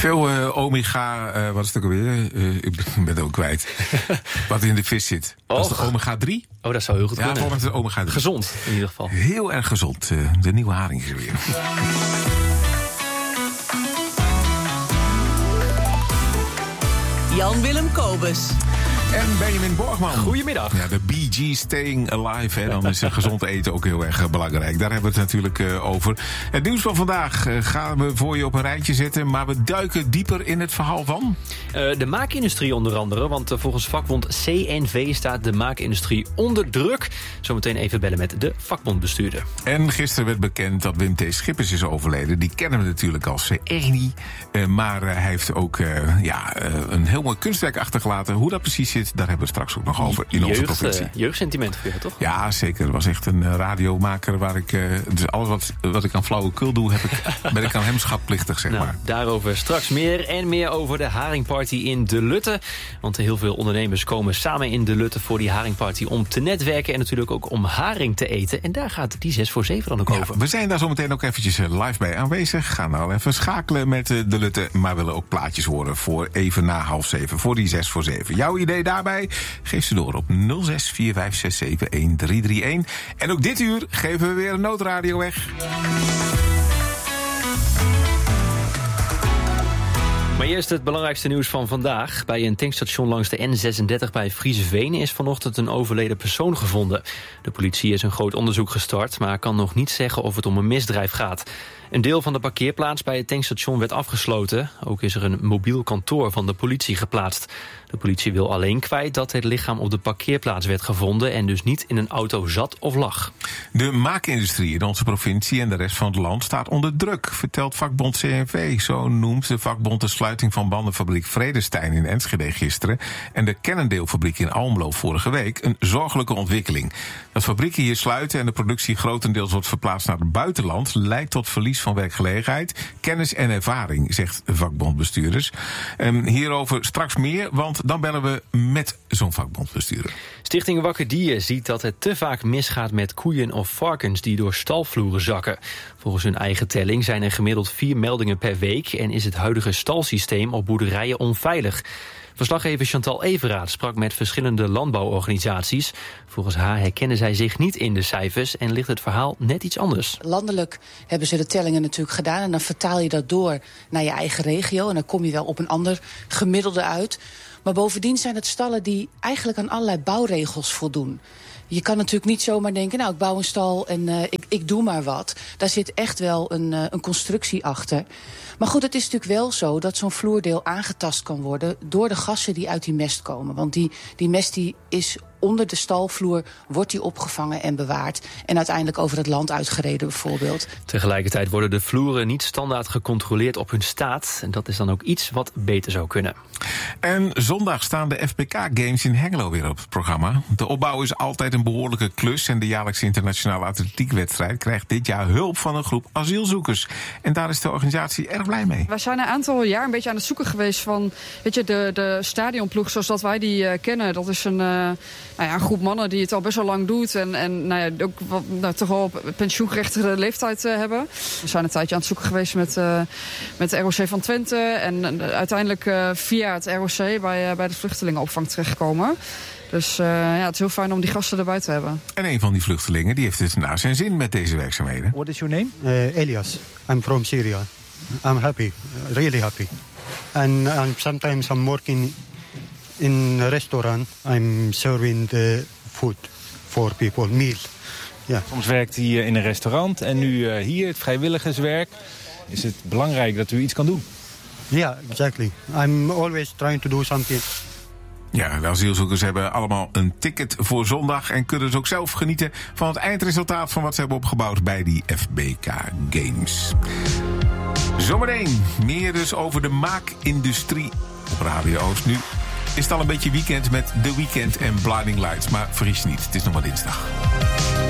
Veel omega, wat is het ook alweer? Ik ben het ook kwijt. Wat in de vis zit. Was het omega 3? Oh, dat zou heel goed kunnen. Ja, volgens de omega 3. Gezond, in ieder geval. Heel erg gezond. De nieuwe haring is er weer. Jan-Willem Kobus. En Benjamin Borgman. Goedemiddag. Ja, de Bee Gees Staying Alive. Hè. Dan is gezond eten ook heel erg belangrijk. Daar hebben we het natuurlijk over. Het nieuws van vandaag gaan we voor je op een rijtje zetten. Maar we duiken dieper in het verhaal van... De maakindustrie onder andere. Want volgens vakbond CNV staat de maakindustrie onder druk. Zometeen even bellen met de vakbondbestuurder. En gisteren werd bekend dat Wim T. Schippers is overleden. Die kennen we natuurlijk als Ernie. Maar hij heeft ook een heel mooi kunstwerk achtergelaten. Hoe dat precies zit, daar hebben we straks ook nog over in onze provincie. Jeugdsentiment voor je, toch? Ja, zeker. Het was echt een radiomaker waar ik... dus alles wat ik aan flauwekul doe, ben ik aan hem schatplichtig, zeg maar. Daarover straks meer en meer over de haringparty in De Lutte. Want heel veel ondernemers komen samen in De Lutte voor die haringparty om te netwerken en natuurlijk ook om haring te eten. En daar gaat die 6 voor 7 dan ook over. We zijn daar zo meteen ook eventjes live bij aanwezig. Gaan nou even schakelen met De Lutte, maar willen ook plaatjes horen voor even na 6:30 voor die 6 voor 7. Jouw idee daarbij? Geef ze door op 0645671331. En ook dit uur geven we weer een noodradio weg. Maar eerst het belangrijkste nieuws van vandaag. Bij een tankstation langs de N36 bij Frieseveen is vanochtend een overleden persoon gevonden. De politie is een groot onderzoek gestart, maar kan nog niet zeggen of het om een misdrijf gaat. Een deel van de parkeerplaats bij het tankstation werd afgesloten. Ook is er een mobiel kantoor van de politie geplaatst. De politie wil alleen kwijt dat het lichaam op de parkeerplaats werd gevonden en dus niet in een auto zat of lag. De maakindustrie in onze provincie en de rest van het land staat onder druk, vertelt vakbond CNV. Zo noemt de vakbond de sluiting van bandenfabriek Vredestein in Enschede gisteren en de Cannondale-fabriek in Almelo vorige week een zorgelijke ontwikkeling. Dat fabrieken hier sluiten en de productie grotendeels wordt verplaatst naar het buitenland leidt tot verlies van werkgelegenheid, kennis en ervaring, zegt vakbondbestuurders. Hierover straks meer, want dan bellen we met zo'n vakbondbestuurder. Stichting Wakker Dier ziet dat het te vaak misgaat met koeien of varkens die door stalvloeren zakken. Volgens hun eigen telling zijn er gemiddeld 4 meldingen per week en is het huidige stalsysteem op boerderijen onveilig. Verslaggever Chantal Everaat sprak met verschillende landbouworganisaties. Volgens haar herkennen zij zich niet in de cijfers en ligt het verhaal net iets anders. Landelijk hebben ze de tellingen natuurlijk gedaan en dan vertaal je dat door naar je eigen regio en dan kom je wel op een ander gemiddelde uit. Maar bovendien zijn het stallen die eigenlijk aan allerlei bouwregels voldoen. Je kan natuurlijk niet zomaar denken, nou ik bouw een stal en ik doe maar wat. Daar zit echt wel een constructie achter. Maar goed, het is natuurlijk wel zo dat zo'n vloerdeel aangetast kan worden door de gassen die uit die mest komen. Want die mest die is onder de stalvloer, wordt die opgevangen en bewaard en uiteindelijk over het land uitgereden bijvoorbeeld. Tegelijkertijd worden de vloeren niet standaard gecontroleerd op hun staat. En dat is dan ook iets wat beter zou kunnen. En zondag staan de FBK Games in Hengelo weer op het programma. De opbouw is altijd een behoorlijke klus en de jaarlijkse internationale atletiekwedstrijd krijgt dit jaar hulp van een groep asielzoekers. En daar is de organisatie erg blij mee. We zijn een aantal jaar een beetje aan het zoeken geweest van, weet je, de stadionploeg zoals dat wij die kennen. Dat is een groep mannen die het al best wel lang doet en ook toch wel op pensioengerechtigde leeftijd hebben. We zijn een tijdje aan het zoeken geweest met de ROC van Twente en uiteindelijk via het ROC bij de vluchtelingenopvang terechtgekomen. Dus het is heel fijn om die gasten erbij te hebben. En een van die vluchtelingen die heeft het naar zijn zin met deze werkzaamheden. What is your name? Elias. I'm from Syria. I'm happy, really happy. And sometimes I'm working in a restaurant. I'm serving the food for people, meal. Yeah. Soms werkt hij in een restaurant en nu hier, het vrijwilligerswerk. Is het belangrijk dat u iets kan doen? Yeah, exactly. I'm always trying to do something. Ja, de asielzoekers hebben allemaal een ticket voor zondag en kunnen dus ook zelf genieten van het eindresultaat van wat ze hebben opgebouwd bij die FBK Games. Zometeen meer dus over de maakindustrie op Radio Oost. Nu is het al een beetje weekend met The Weeknd en Blinding Lights, maar vergis je niet, het is nog maar dinsdag.